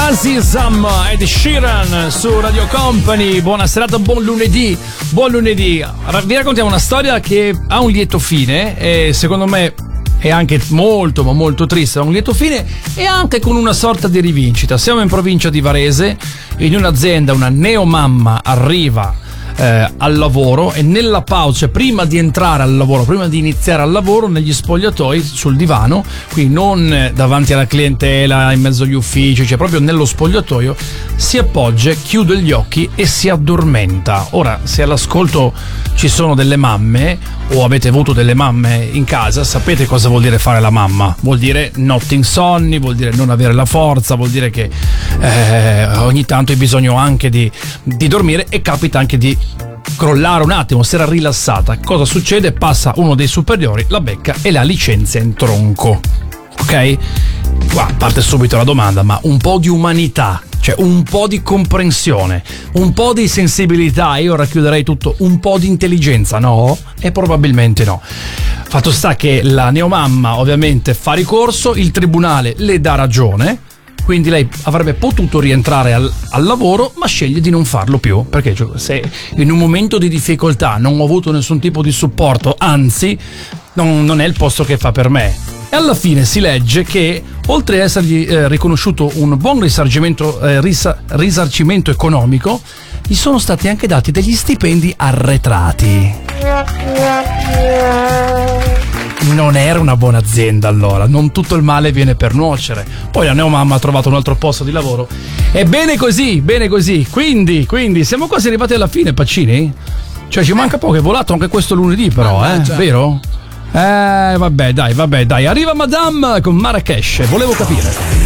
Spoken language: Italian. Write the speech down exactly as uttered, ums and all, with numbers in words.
Azizam Ed Sheeran su Radio Company. Buona serata, buon lunedì. Buon lunedì. Vi raccontiamo una storia che ha un lieto fine e secondo me è anche molto ma molto triste, ha un lieto fine e anche con una sorta di rivincita. Siamo in provincia di Varese, in un'azienda una neomamma arriva Eh, al lavoro e nella pausa, prima di entrare al lavoro, prima di iniziare al lavoro, negli spogliatoi sul divano, qui non davanti alla clientela in mezzo agli uffici, cioè proprio nello spogliatoio, si appoggia, chiude gli occhi e si addormenta. Ora, se all'ascolto ci sono delle mamme o avete avuto delle mamme in casa, sapete cosa vuol dire fare la mamma. Vuol dire notti insonni, vuol dire non avere la forza, vuol dire che eh, ogni tanto hai bisogno anche di, di dormire e capita anche di crollare un attimo, si era rilassata. Cosa succede? Passa uno dei superiori, la becca e la licenzia in tronco. Ok? Qua parte subito la domanda, ma un po' di umanità, cioè un po' di comprensione, un po' di sensibilità, io racchiuderei tutto, un po' di intelligenza, no? E probabilmente no. Fatto sta che la neomamma ovviamente fa ricorso, il tribunale le dà ragione, quindi lei avrebbe potuto rientrare al, al lavoro, ma sceglie di non farlo più, perché cioè, se in un momento di difficoltà non ho avuto nessun tipo di supporto, anzi non, non è il posto che fa per me. E alla fine si legge che oltre a essergli eh, riconosciuto un buon risarcimento, eh, risa, risarcimento economico, gli sono stati anche dati degli stipendi arretrati. Non era una buona azienda, allora non tutto il male viene per nuocere. Poi la neomamma ha trovato un altro posto di lavoro e bene così, bene così. Quindi, quindi siamo quasi arrivati alla fine, Pacini? Cioè ci manca poco, è volato anche questo lunedì però, eh, vero? Eh vabbè dai, vabbè dai, arriva Madame con Marrakesh, volevo capire.